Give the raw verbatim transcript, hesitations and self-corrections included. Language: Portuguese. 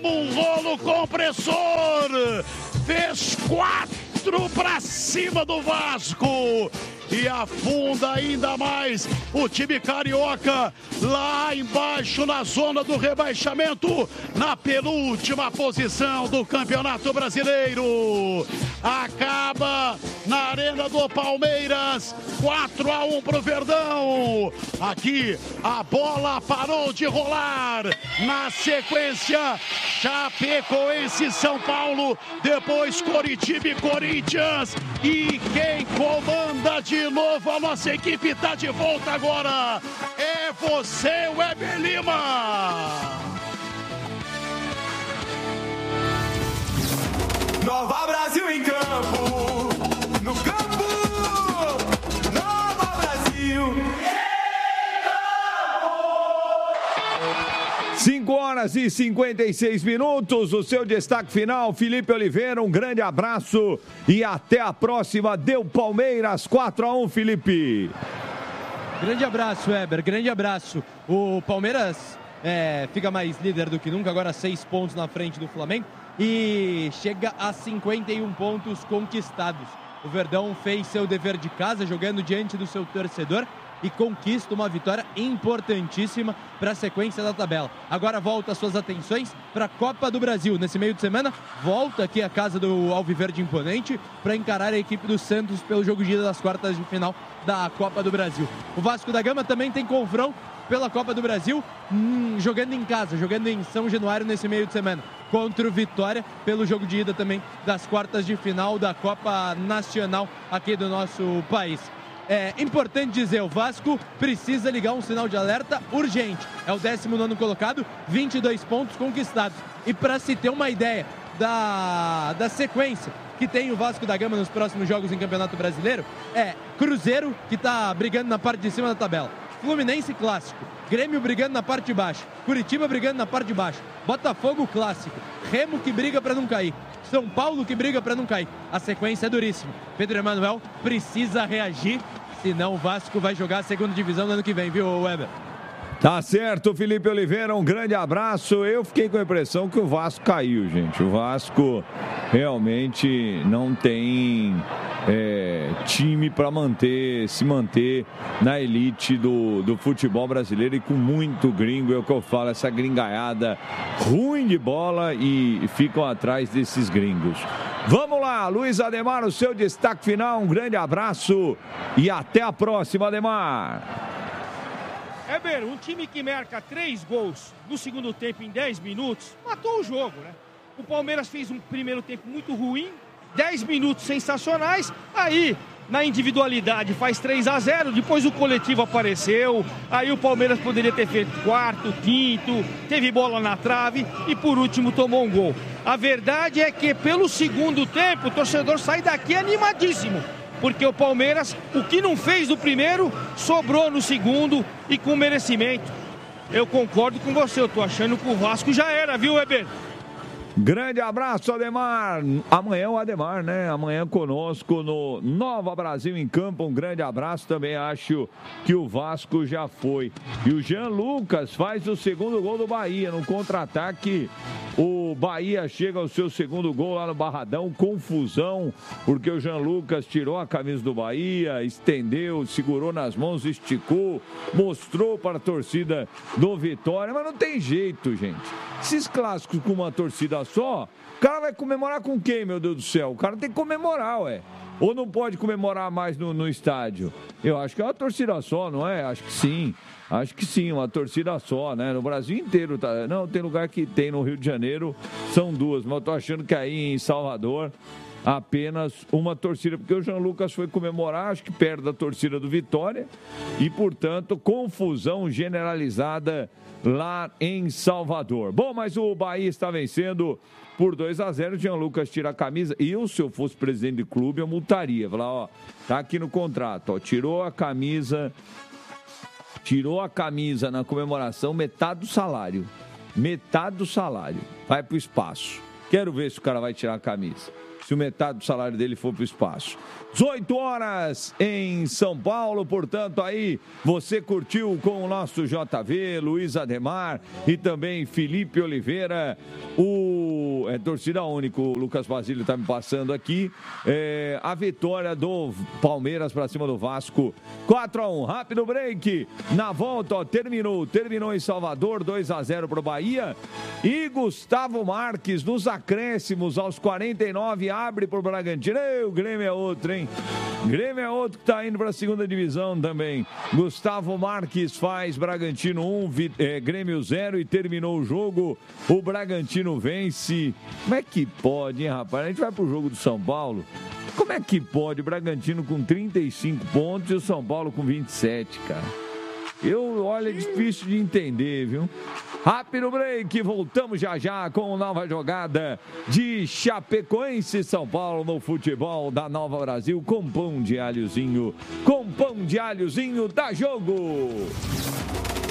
Um rolo compressor, fez quatro para cima do Vasco e afunda ainda mais o time carioca lá embaixo na zona do rebaixamento, na penúltima posição do Campeonato Brasileiro. Acaba na Arena do Palmeiras, quatro a um pro Verdão. Aqui a bola parou de rolar. Na sequência, Chapecoense e São Paulo, depois Coritiba e Corinthians. E quem comanda de novo a nossa equipe está de volta agora. É você, Weber Lima. Nova Brasil em campo, no campo, Nova Brasil. cinco horas e cinquenta e seis minutos, o seu destaque final, Felipe Oliveira, um grande abraço e até a próxima. Deu Palmeiras quatro a um, Felipe. Grande abraço, Weber, grande abraço. O Palmeiras é, fica mais líder do que nunca, agora seis pontos na frente do Flamengo e chega a cinquenta e um pontos conquistados. O Verdão fez seu dever de casa, jogando diante do seu torcedor, e conquista uma vitória importantíssima para a sequência da tabela. Agora volta suas atenções para a Copa do Brasil. Nesse meio de semana, volta aqui a casa do Alviverde Imponente para encarar a equipe do Santos pelo jogo de ida das quartas de final da Copa do Brasil. O Vasco da Gama também tem confronto pela Copa do Brasil, hum, jogando em casa, jogando em São Januário nesse meio de semana, contra o Vitória, pelo jogo de ida também das quartas de final da Copa Nacional aqui do nosso país. É importante dizer, o Vasco precisa ligar um sinal de alerta urgente. É o décimo nono colocado, vinte e dois pontos conquistados. E para se ter uma ideia da, da sequência que tem o Vasco da Gama nos próximos jogos em Campeonato Brasileiro, é Cruzeiro, que está brigando na parte de cima da tabela, Fluminense Clássico, Grêmio brigando na parte de baixo, Curitiba brigando na parte de baixo, Botafogo Clássico, Remo que briga para não cair, São Paulo que briga para não cair. A sequência é duríssima. Pedro Emanuel precisa reagir, senão o Vasco vai jogar a segunda divisão no ano que vem, viu, Weber? Tá certo, Felipe Oliveira, um grande abraço. Eu fiquei com a impressão que o Vasco caiu, gente. O Vasco realmente não tem é, time para manter, se manter na elite do, do futebol brasileiro, e com muito gringo, é o que eu falo, essa gringaiada ruim de bola, e ficam atrás desses gringos. Vamos lá, Luiz Ademar, o seu destaque final, um grande abraço e até a próxima, Ademar. Weber, um time que marca três gols no segundo tempo em dez minutos, matou o jogo, né? O Palmeiras fez um primeiro tempo muito ruim, dez minutos sensacionais, aí na individualidade faz três a zero, depois o coletivo apareceu, aí o Palmeiras poderia ter feito quarto, quinto, teve bola na trave e por último tomou um gol. A verdade é que pelo segundo tempo o torcedor sai daqui animadíssimo, porque o Palmeiras, o que não fez no primeiro, sobrou no segundo e com merecimento. Eu concordo com você, eu tô achando que o Vasco já era, viu, Weber? Grande abraço, Ademar. Amanhã o Ademar, né? Amanhã conosco no Nova Brasil em Campo. Um grande abraço. Também acho que o Vasco já foi. E o Jean Lucas faz o segundo gol do Bahia. No contra-ataque, o Bahia chega ao seu segundo gol lá no Barradão. Confusão, porque o Jean Lucas tirou a camisa do Bahia, estendeu, segurou nas mãos, esticou, mostrou para a torcida do Vitória. Mas não tem jeito, gente. Esses clássicos com uma torcida só, o cara vai comemorar com quem, meu Deus do céu? O cara tem que comemorar, ué. Ou não pode comemorar mais no, no estádio? Eu acho que é uma torcida só, não é? Acho que sim. Acho que sim, uma torcida só, né? No Brasil inteiro, tá? Não, tem lugar que tem no Rio de Janeiro, são duas. Mas eu tô achando que aí em Salvador, apenas uma torcida, porque o Jean Lucas foi comemorar, acho que perto da torcida do Vitória, e, portanto, confusão generalizada lá em Salvador. Bom, mas o Bahia está vencendo por dois a zero, o Jean Lucas tira a camisa. E eu, se eu fosse presidente de clube, eu multaria. Falar, ó, tá aqui no contrato, ó, tirou a camisa, tirou a camisa na comemoração, metade do salário. Metade do salário vai pro espaço. Quero ver se o cara vai tirar a camisa. Se o metade do salário dele for para o espaço. dezoito horas em São Paulo, portanto, aí você curtiu com o nosso J V, Luiz Ademar e também Felipe Oliveira, o é, torcida única, o Lucas Basílio está me passando aqui, é, a vitória do Palmeiras para cima do Vasco, quatro a um, rápido break, na volta, ó, terminou, terminou em Salvador, dois a zero para o Bahia, e Gustavo Marques nos acréscimos aos quarenta e nove, abre para o Bragantino. Ei, o Grêmio é outro, hein? Grêmio é outro que está indo para a segunda divisão também. Gustavo Marques faz Bragantino um, é, Grêmio zero e terminou o jogo. O Bragantino vence. Como é que pode, hein, rapaz? A gente vai para o jogo do São Paulo. Como é que pode? O Bragantino com trinta e cinco pontos e o São Paulo com vinte e sete, cara. Eu, olha, é difícil de entender, viu? Rápido break, voltamos já já com nova jogada de Chapecoense e São Paulo no futebol da Nova Brasil com pão de alhozinho, com pão de alhozinho, dá jogo!